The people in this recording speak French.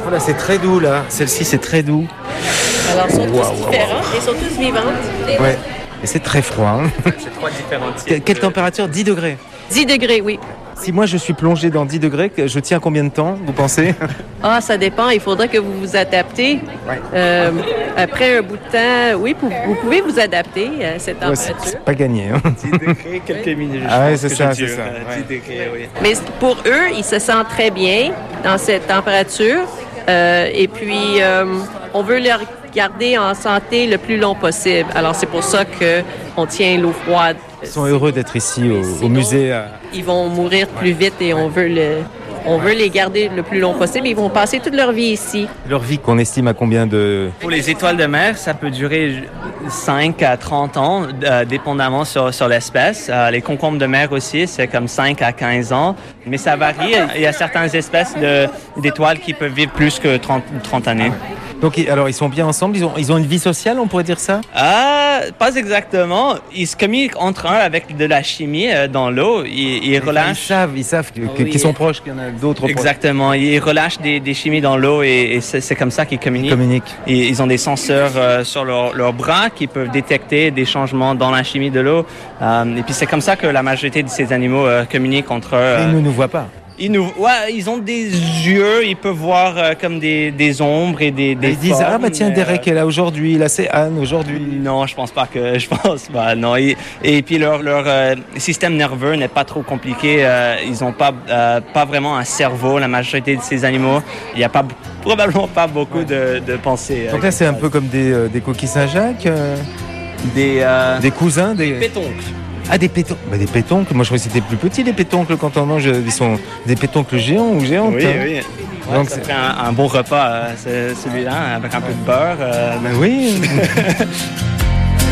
Voilà, c'est très doux là. Celle-ci, c'est très doux. Alors, ils sont tous différents. Ils sont tous vivantes. Ouais. Et c'est très froid. Hein. C'est 3 différents types. Quelle température? 10 degrés. 10 degrés, oui. Si moi je suis plongé dans 10 degrés, je tiens combien de temps, vous pensez? Ah, ça dépend. Il faudra que vous vous adaptez. Ouais. Après un bout de temps, oui, vous pouvez vous adapter à cette température. C'est pas gagné. Hein. 10 degrés, quelques minutes. Ah ouais, je pense c'est ça, que c'est dure, ça. 10 degrés, oui. Mais pour eux, ils se sentent très bien dans cette température. Et puis, on veut les garder en santé le plus long possible. Alors, c'est pour ça qu'on tient l'eau froide. Ils sont heureux d'être ici au musée. Ils vont mourir plus vite et on veut les garder le plus long possible. Ils vont passer toute leur vie ici. Leur vie qu'on estime à combien de... Pour les étoiles de mer, ça peut durer 5 à 30 ans, dépendamment sur l'espèce. Les concombres de mer aussi, c'est comme 5 à 15 ans. Mais ça varie. Il y a certaines espèces d'étoiles qui peuvent vivre plus que 30 années. Donc, alors, ils sont bien ensemble, ils ont une vie sociale, on pourrait dire ça? Pas exactement. Ils se communiquent entre eux avec de la chimie dans l'eau. Ils relâchent... Ils savent qu'ils sont proches, qu'il y en a d'autres Exactement. Ils relâchent des chimies dans l'eau et c'est comme ça qu'ils communiquent. Et ils ont des senseurs sur leurs bras qui peuvent détecter des changements dans la chimie de l'eau. Et puis c'est comme ça que la majorité de ces animaux communiquent entre eux. Ils ne nous voient pas. Ils ont des yeux, ils peuvent voir comme des ombres et des ils disent formes, ah bah tiens Derek est là aujourd'hui, là c'est Anne aujourd'hui. Non, je pense pas, non. Et puis leur système nerveux n'est pas trop compliqué. Ils ont pas vraiment un cerveau. La majorité de ces animaux, il y a probablement pas beaucoup de pensées. Donc là c'est un peu comme des coquilles Saint-Jacques, des cousins, des pétoncles. Ah, des pétoncles. Bah, des pétoncles. Moi, je croyais que c'était plus petit, les pétoncles, quand on mange. Ils sont des pétoncles géants ou géantes. Oui, hein. oui. Ouais, donc, ça fait un bon repas, celui-là, avec un peu de beurre. Ben oui.